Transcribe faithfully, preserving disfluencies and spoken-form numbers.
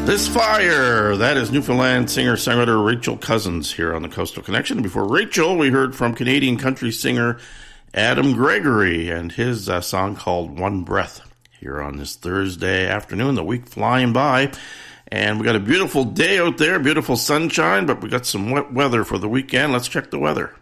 This Fire, that is Newfoundland singer-songwriter Rachel Cousins here on the Coastal Connection. Before Rachel, we heard from Canadian country singer Adam Gregory and his uh, song called One Breath here on this Thursday afternoon, the week flying by. And we got a beautiful day out there, beautiful sunshine, but we got some wet weather for the weekend. Let's check the weather.